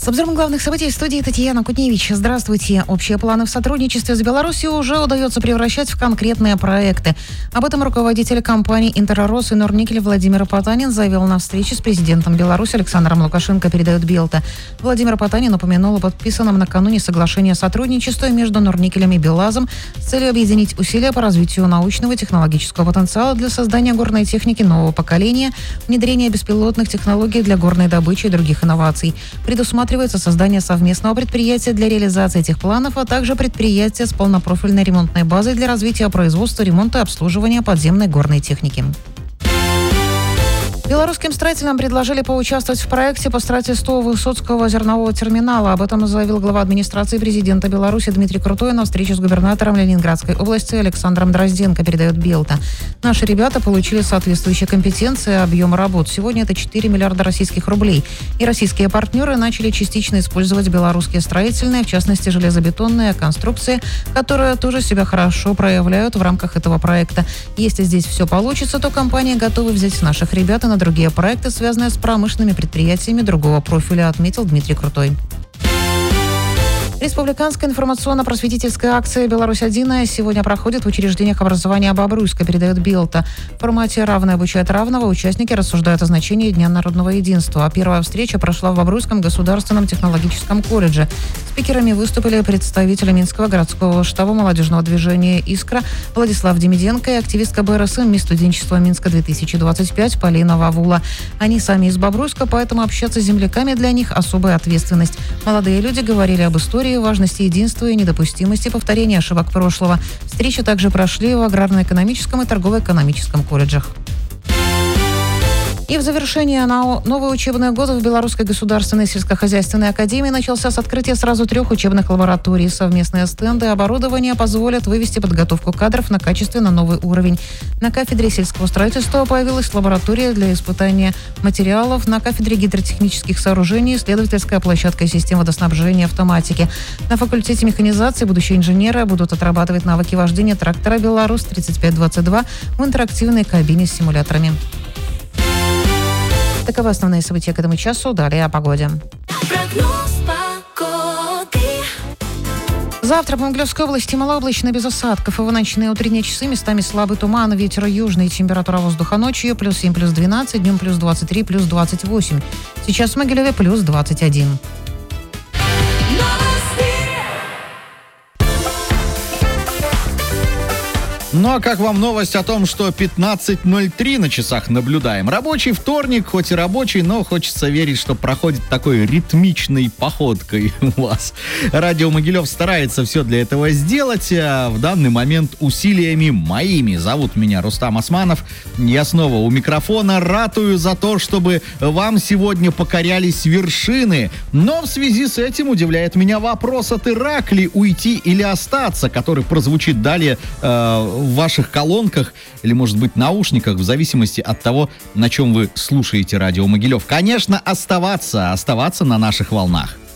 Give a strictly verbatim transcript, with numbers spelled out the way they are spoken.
С обзором главных событий в студии Татьяна Кутневич. Здравствуйте. Общие планы в сотрудничестве с Беларусью уже удается превращать в конкретные проекты. Об этом руководитель компаний «Интеррос» и «Норникель» Владимир Потанин заявил на встрече с президентом Беларуси Александром Лукашенко, передает Белта. Владимир Потанин упомянул о подписанном накануне соглашении о сотрудничестве между «Норникелем» и «Белазом с целью объединить усилия по развитию научного и технологического потенциала для создания горной техники нового поколения, внедрения беспилотных технологий для горной добычи и других инноваций. Предусматривается создание совместного предприятия для реализации этих планов, а также предприятия с полнопрофильной ремонтной базой для развития производства, ремонта и обслуживания подземной горной техники. Белорусским строителям предложили поучаствовать в проекте по строительству Высоцкого зернового терминала. Об этом заявил глава администрации президента Беларуси Дмитрий Крутой на встрече с губернатором Ленинградской области Александром Дрозденко, передает Белта. Наши ребята получили соответствующие компетенции и объем работ. Сегодня это четыре миллиарда российских рублей. И российские партнеры начали частично использовать белорусские строительные, в частности железобетонные конструкции, которые тоже себя хорошо проявляют в рамках этого проекта. Если здесь все получится, то компания готова взять наших ребят и на другие проекты, связанные с промышленными предприятиями другого профиля, отметил Дмитрий Крутой. Республиканская информационно-просветительская акция «Беларусь-один» сегодня проходит в учреждениях образования Бобруйска, передает Белта. В формате «Равное обучает равного» участники рассуждают о значении Дня народного единства. А первая встреча прошла в Бобруйском государственном технологическом колледже. Спикерами выступили представители Минского городского штаба молодежного движения «Искра» Владислав Демиденко и активистка БРСМ «Мисс студенчества Минска-две тысячи двадцать пять» Полина Вавула. Они сами из Бобруйска, поэтому общаться с земляками для них особая ответственность. Молодые люди говорили об истории, важности единства и недопустимости повторения ошибок прошлого. Встречи также прошли в аграрно-экономическом и торгово-экономическом колледжах. И в завершение на новый учебный год в Белорусской государственной сельскохозяйственной академии начался с открытия сразу трех учебных лабораторий. Совместные стенды и оборудование позволят вывести подготовку кадров на качественно новый уровень. На кафедре сельского строительства появилась лаборатория для испытания материалов. На кафедре гидротехнических сооружений исследовательская площадка и система водоснабжения автоматики. На факультете механизации будущие инженеры будут отрабатывать навыки вождения трактора «Беларусь тридцать пять двадцать два» в интерактивной кабине с симуляторами. Таковы основные события к этому часу. Далее о погоде. Прогноз погоды. Завтра по Могилевской области малооблачно без осадков. И в ночные и утренние часы местами слабый туман, ветер южный, температура воздуха ночью плюс семь, плюс двенадцать, днем плюс двадцать три, плюс двадцать восемь. Сейчас в Могилеве плюс двадцать один. Ну а как вам новость о том, что пятнадцать ноль три на часах наблюдаем? Рабочий вторник, хоть и рабочий, но хочется верить, что проходит такой ритмичной походкой у вас. Радио Могилев старается все для этого сделать, а в данный момент усилиями моими. Зовут меня Рустам Османов. Я снова у микрофона, ратую за то, чтобы вам сегодня покорялись вершины. Но в связи с этим удивляет меня вопрос от Иракли: уйти или остаться, который прозвучит далее э, в ваших колонках или, может быть, наушниках, в зависимости от того, на чем вы слушаете радио Могилев. Конечно, оставаться, оставаться на наших волнах.